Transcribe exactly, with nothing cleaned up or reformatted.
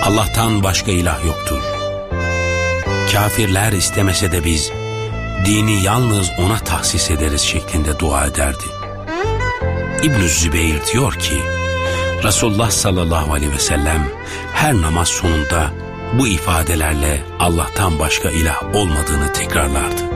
Allah'tan başka ilah yoktur. Kafirler istemese de biz dini yalnız ona tahsis ederiz şeklinde dua ederdi. İbn-i Zübeyir diyor ki, Resulullah sallallahu aleyhi ve sellem her namaz sonunda bu ifadelerle Allah'tan başka ilah olmadığını tekrarlardı.